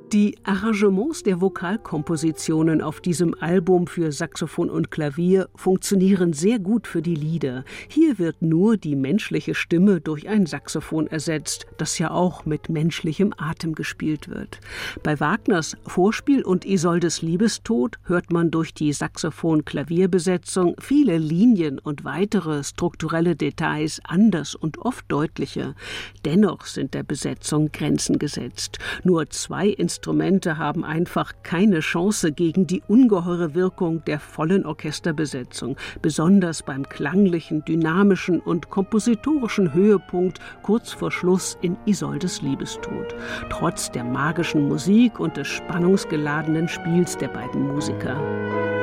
Die Arrangements der Vokalkompositionen auf diesem Album für Saxophon und Klavier funktionieren sehr gut für die Lieder. Hier wird nur die menschliche Stimme durch ein Saxophon ersetzt, das ja auch mit menschlichem Atem gespielt wird. Bei Wagners Vorspiel und Isoldes Liebestod hört man durch die Saxophon-Klavierbesetzung viele Linien und weitere strukturelle Details anders und oft deutlicher. Dennoch sind der Besetzung Grenzen gesetzt. Nur 2 Instrumente haben einfach keine Chance gegen die ungeheure Wirkung der vollen Orchesterbesetzung, besonders beim klanglichen, dynamischen und kompositorischen Höhepunkt kurz vor Schluss in Isoldes Liebestod. Trotz der magischen Musik und des spannungsgeladenen Spiels der beiden Musiker.